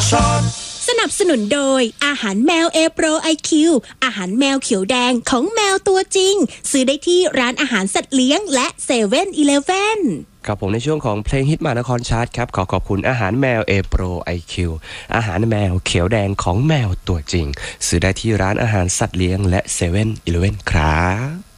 สนับสนุนโดยอาหารแมว A-Pro IQ อาหารแมวเขียวแดงของแมวตัวจริงซื้อได้ที่ร้านอาหารสัตว์เลี้ยงและ7-Eleven ครับผมในช่วงของเพลงฮิตมานครชาร์ตครับขอบคุณอาหารแมว A-Pro IQ อาหารแมวเขียวแดงของแมวตัวจริงซื้อได้ที่ร้านอาหารสัตว์เลี้ยงและ7-Eleven ครับ